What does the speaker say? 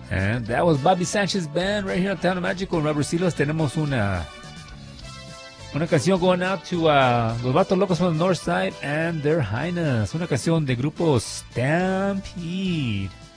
And that was Bobby Sanchez Band right here at Town of Magic con Robert Silos. Tenemos una canción going out to Los Vatos Locos from the North Side and Their Highness. Una canción de grupo Stampede.